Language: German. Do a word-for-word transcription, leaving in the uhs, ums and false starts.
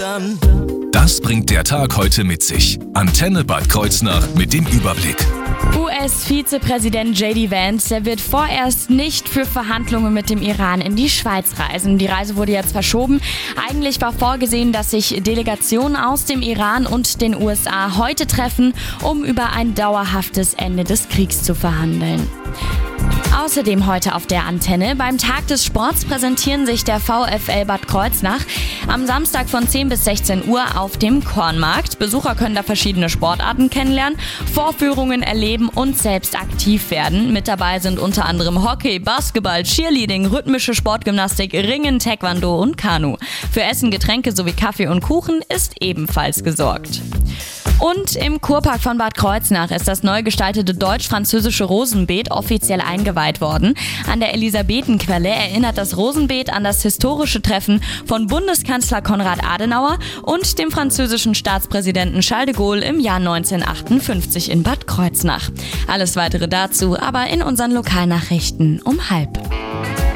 dann. Das bringt der Tag heute mit sich. Antenne Bad Kreuznach mit dem Überblick. U S-Vizepräsident J D Vance, der wird vorerst nicht für Verhandlungen mit dem Iran in die Schweiz reisen. Die Reise wurde jetzt verschoben. Eigentlich war vorgesehen, dass sich Delegationen aus dem Iran und den U S A heute treffen, um über ein dauerhaftes Ende des Kriegs zu verhandeln. Außerdem heute auf der Antenne. Beim Tag des Sports präsentieren sich der VfL Bad Kreuznach am Samstag von zehn bis sechzehn Uhr auf dem Kornmarkt. Besucher können da verschiedene Sportarten kennenlernen, Vorführungen erleben und selbst aktiv werden. Mit dabei sind unter anderem Hockey, Basketball, Cheerleading, rhythmische Sportgymnastik, Ringen, Taekwondo und Kanu. Für Essen, Getränke sowie Kaffee und Kuchen ist ebenfalls gesorgt. Und im Kurpark von Bad Kreuznach ist das neu gestaltete deutsch-französische Rosenbeet offiziell eingeweiht worden. An der Elisabethenquelle erinnert das Rosenbeet an das historische Treffen von Bundeskanzler Konrad Adenauer und dem französischen Staatspräsidenten Charles de Gaulle im Jahr neunzehnhundertachtundfünfzig in Bad Kreuznach. Alles weitere dazu aber in unseren Lokalnachrichten um halb.